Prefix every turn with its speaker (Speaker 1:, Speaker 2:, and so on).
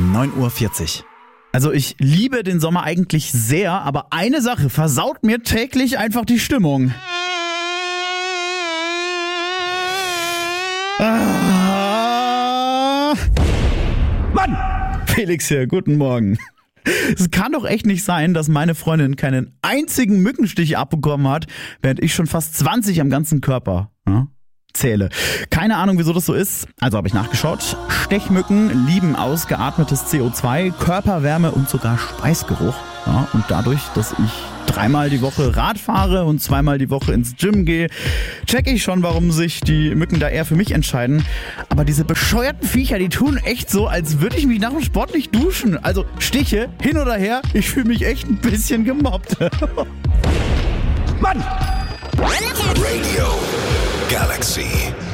Speaker 1: 9:40 Uhr. Also ich liebe den Sommer eigentlich sehr, aber eine Sache versaut mir täglich einfach die Stimmung. Mann! Felix hier, guten Morgen. Es kann doch echt nicht sein, dass meine Freundin keinen einzigen Mückenstich abbekommen hat, während ich schon fast 20 am ganzen Körper zähle. Keine Ahnung, wieso das so ist. Also habe ich nachgeschaut. Stechmücken lieben ausgeatmetes CO2, Körperwärme und sogar Schweißgeruch. Ja, und dadurch, dass ich 3-mal die Woche Rad fahre und 2-mal die Woche ins Gym gehe, checke ich schon, warum sich die Mücken da eher für mich entscheiden. Aber diese bescheuerten Viecher, die tun echt so, als würde ich mich nach dem Sport nicht duschen. Also Stiche, hin oder her, ich fühle mich echt ein bisschen gemobbt. Mann!
Speaker 2: Radio Galaxy.